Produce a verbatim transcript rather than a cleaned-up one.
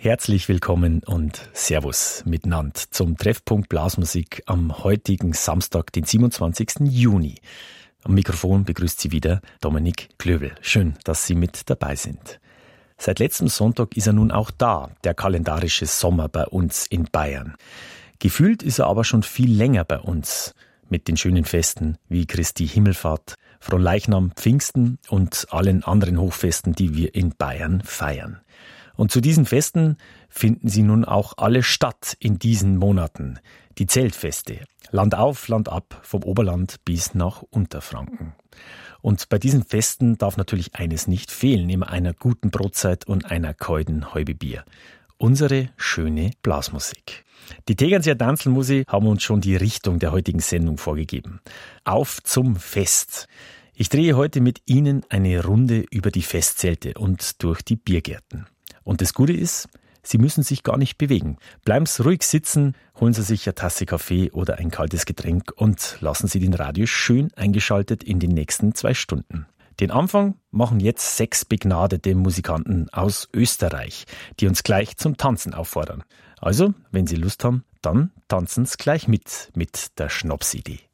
Herzlich willkommen und Servus miteinander zum Treffpunkt Blasmusik am heutigen Samstag, den siebenundzwanzigsten Juni. Am Mikrofon begrüßt Sie wieder Dominik Klöbel. Schön, dass Sie mit dabei sind. Seit letztem Sonntag ist er nun auch da, der kalendarische Sommer bei uns in Bayern. Gefühlt ist er aber schon viel länger bei uns, mit den schönen Festen wie Christi Himmelfahrt, Fronleichnam, Pfingsten und allen anderen Hochfesten, die wir in Bayern feiern. Und zu diesen Festen finden sie nun auch alle statt in diesen Monaten. Die Zeltfeste, Land auf, Land ab, vom Oberland bis nach Unterfranken. Und bei diesen Festen darf natürlich eines nicht fehlen, neben einer guten Brotzeit und einer keuden Häube Bier. Unsere schöne Blasmusik. Die Tegernseer Tanzelmusi haben uns schon die Richtung der heutigen Sendung vorgegeben. Auf zum Fest! Ich drehe heute mit Ihnen eine Runde über die Festzelte und durch die Biergärten. Und das Gute ist, Sie müssen sich gar nicht bewegen. Bleiben Sie ruhig sitzen, holen Sie sich eine Tasse Kaffee oder ein kaltes Getränk und lassen Sie den Radio schön eingeschaltet in den nächsten zwei Stunden. Den Anfang machen jetzt sechs begnadete Musikanten aus Österreich, die uns gleich zum Tanzen auffordern. Also, wenn Sie Lust haben, dann tanzen Sie gleich mit, mit der Schnapsidee.